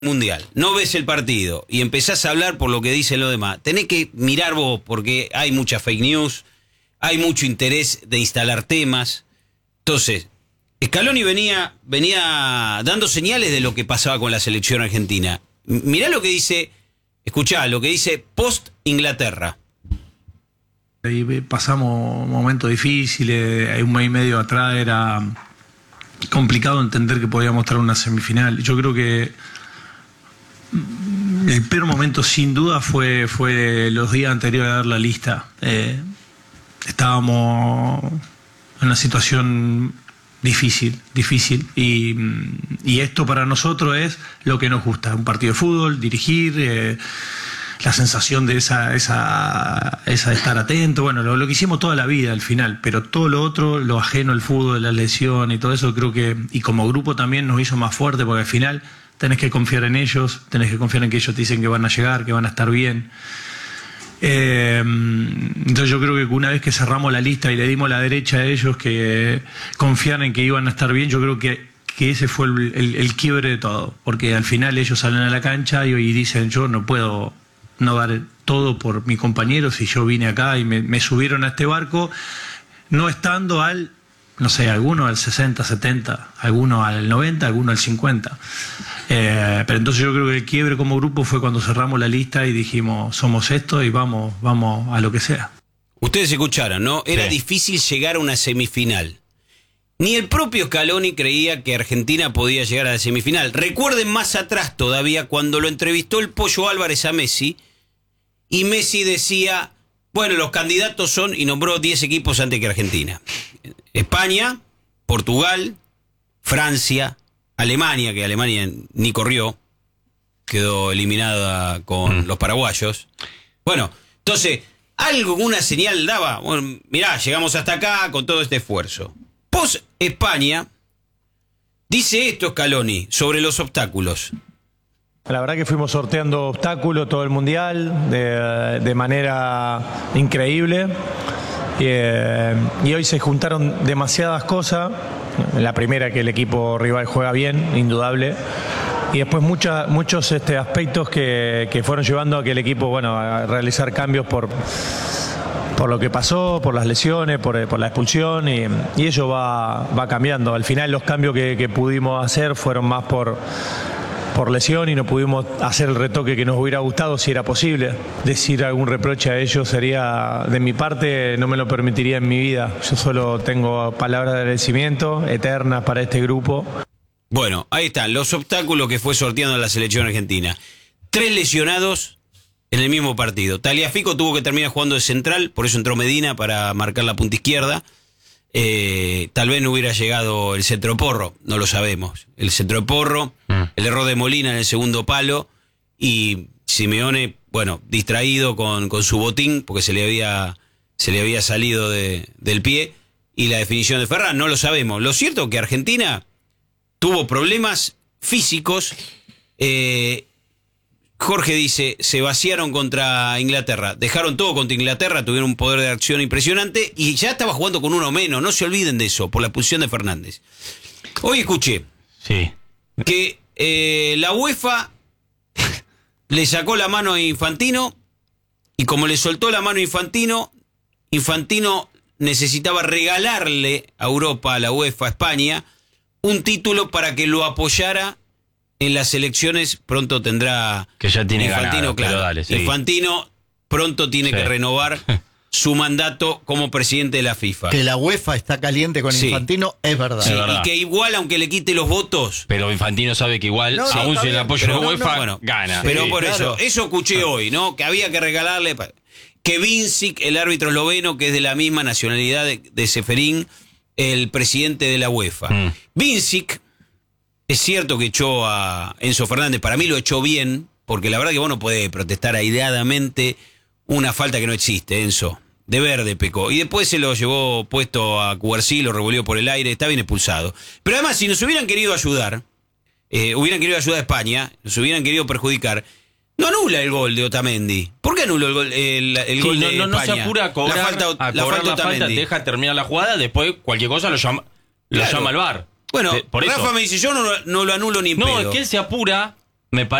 Mundial, no ves el partido y empezás a hablar por lo que dicen los demás, tenés que mirar vos porque hay mucha fake news, hay mucho interés de instalar temas. Entonces, Scaloni venía dando señales de lo que pasaba con la selección argentina. Mirá lo que dice, escuchá lo que dice post Inglaterra. Y pasamos momentos difíciles, un mes y medio atrás era complicado entender que podíamos estar en una semifinal. Yo creo que el peor momento sin duda fue los días anteriores a dar la lista. Estábamos en una situación difícil y esto para nosotros es lo que nos gusta, un partido de fútbol, dirigir, la sensación de esa de estar atento, bueno, lo que hicimos toda la vida al final, pero todo lo otro, lo ajeno al fútbol, la lesión y todo eso, creo que, y como grupo también nos hizo más fuerte, porque al final tenés que confiar en ellos, tenés que confiar en que ellos te dicen que van a llegar, que van a estar bien. Entonces yo creo que una vez que cerramos la lista y le dimos la derecha a ellos que confiaran en que iban a estar bien, yo creo que ese fue el quiebre de todo, porque al final ellos salen a la cancha y dicen, yo no puedo no dar todo por mi compañero si yo vine acá y me subieron a este barco no estando no sé, algunos al 60, 70, algunos al 90, algunos al 50. Pero entonces yo creo que el quiebre como grupo fue cuando cerramos la lista y dijimos, somos esto y vamos a lo que sea. Ustedes escucharon, ¿no? Era difícil llegar a una semifinal. Ni el propio Scaloni creía que Argentina podía llegar a la semifinal. Recuerden más atrás todavía cuando lo entrevistó el Pollo Álvarez a Messi y Messi decía, bueno, los candidatos son, y nombró 10 equipos antes que Argentina. España, Portugal, Francia, Alemania, que Alemania ni corrió, quedó eliminada con los paraguayos. Bueno, entonces, alguna señal daba, bueno, mirá, llegamos hasta acá con todo este esfuerzo. Post España, dice esto Scaloni sobre los obstáculos. La verdad que fuimos sorteando obstáculos todo el Mundial de manera increíble. Y hoy se juntaron demasiadas cosas. La primera, que el equipo rival juega bien, indudable. Y después muchos aspectos que fueron llevando a que el equipo, a realizar cambios por lo que pasó, por las lesiones, por la expulsión. Y ello va cambiando. Al final los cambios que pudimos hacer fueron más por lesión y no pudimos hacer el retoque que nos hubiera gustado si era posible. Decir algún reproche a ellos sería, de mi parte, no me lo permitiría en mi vida. Yo solo tengo palabras de agradecimiento eternas para este grupo. Bueno, ahí están los obstáculos que fue sorteando la selección argentina. 3 lesionados en el mismo partido. Tagliafico tuvo que terminar jugando de central, por eso entró Medina para marcar la punta izquierda. Tal vez no hubiera llegado el centro de Porro, no lo sabemos. El centro de Porro, el error de Molina en el segundo palo y Simeone, distraído con su botín porque se le había salido del pie, y la definición de Ferran, no lo sabemos. Lo cierto es que Argentina tuvo problemas físicos. Jorge dice, se vaciaron contra Inglaterra, dejaron todo contra Inglaterra, tuvieron un poder de acción impresionante y ya estaba jugando con uno menos, no se olviden de eso, por la expulsión de Fernández. Hoy escuché que la UEFA le sacó la mano a Infantino y como le soltó la mano a Infantino necesitaba regalarle a Europa, a la UEFA, a España, un título para que lo apoyara en las elecciones. Pronto tendrá que ya tiene Infantino, ganado, claro. Dale, Infantino pronto tiene que renovar su mandato como presidente de la FIFA. Que la UEFA está caliente con Infantino, es verdad. Sí, es verdad. Y que igual, aunque le quite los votos... Pero Infantino sabe que igual, aún sin el apoyo de la UEFA, gana. Pero por eso escuché hoy, ¿no? Que había que regalarle... Que Vincic, el árbitro esloveno, que es de la misma nacionalidad de Seferín, el presidente de la UEFA. Vincic, es cierto que echó a Enzo Fernández, para mí lo echó bien, porque la verdad que vos no podés protestar aireadamente una falta que no existe, Enzo. De verde pecó. Y después se lo llevó puesto a Cubarsí, lo revolvió por el aire, está bien expulsado. Pero además, si nos hubieran querido ayudar, hubieran querido ayudar a España, nos hubieran querido perjudicar, no anula el gol de Otamendi. ¿Por qué anula el gol de España? No se apura a cobrar la falta, deja terminar la jugada, después cualquier cosa lo llama al VAR. Bueno, por Rafa eso me dice, yo no lo anulo ni pedo. No, es que él se apura Me